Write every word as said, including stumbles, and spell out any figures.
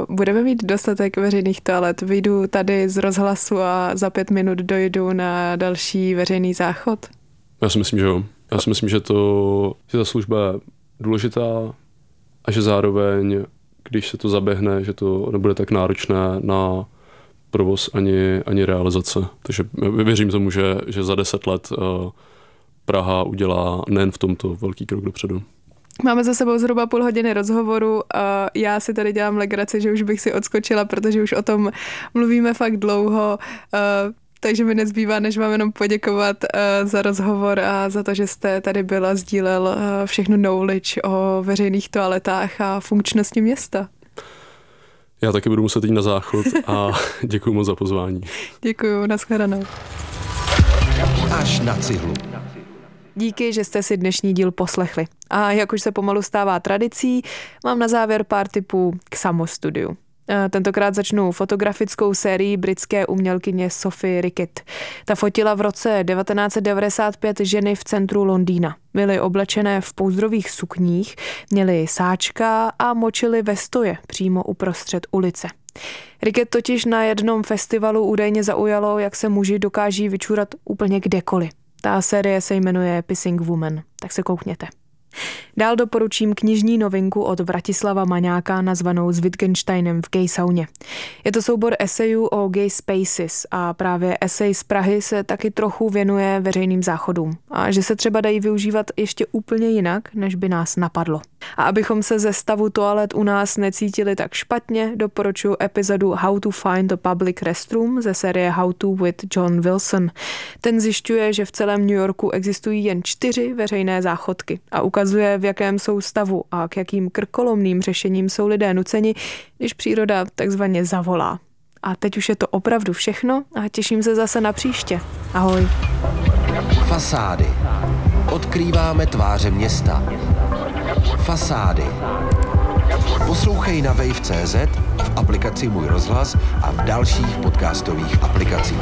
budeme mít dostatek veřejných toalet. Vyjdu tady z rozhlasu a za pět minut dojdu na další veřejný záchod? Já si myslím, že jo. Já si myslím, že, to, že ta služba je důležitá a že zároveň, když se to zaběhne, že to nebude tak náročné na provoz ani, ani realizace. Takže věřím tomu, že, že za deset let Praha udělá nejen v tomto velký krok dopředu. Máme za sebou zhruba půl hodiny rozhovoru a já si tady dělám legraci, že už bych si odskočila, protože už o tom mluvíme fakt dlouho, takže mi nezbývá, než vám jenom poděkovat za rozhovor a za to, že jste tady byl a sdílel všechno knowledge o veřejných toaletách a funkčnosti města. Já taky budu muset jít na záchod a děkuji moc za pozvání. Děkuji, nashledanou. Až na cihlu. Díky, že jste si dnešní díl poslechli. A jak už se pomalu stává tradicí, mám na závěr pár tipů k samostudiu. Tentokrát začnu fotografickou sérií britské umělkyně Sophie Rickett. Ta fotila v roce devatenáct set devadesát pět ženy v centru Londýna. Byly oblečené v pouzdrových sukních, měly sáčka a močily ve stoje přímo uprostřed ulice. Rickett totiž na jednom festivalu údajně zaujalo, jak se muži dokáží vyčurat úplně kdekoliv. Ta série se jmenuje Pissing Woman, tak se koukněte. Dál doporučím knižní novinku od Vratislava Maňáka nazvanou S Wittgensteinem v gay sauně. Je to soubor esejů o gay spaces a právě esej z Prahy se taky trochu věnuje veřejným záchodům a že se třeba dají využívat ještě úplně jinak, než by nás napadlo. A abychom se ze stavu toalet u nás necítili tak špatně, doporučuji epizodu How to find a public restroom ze série How to with John Wilson. Ten zjišťuje, že v celém New Yorku existují jen čtyři veřejné záchodky a ukazuje, v jakém jsou stavu a k jakým krkolomným řešením jsou lidé nuceni, když příroda takzvaně zavolá. A teď už je to opravdu všechno a těším se zase na příště. Ahoj. Fasády. Odkrýváme tváře města. Fasády. Poslouchej na wave tečka cé zet, v aplikaci Můj rozhlas a v dalších podcastových aplikacích.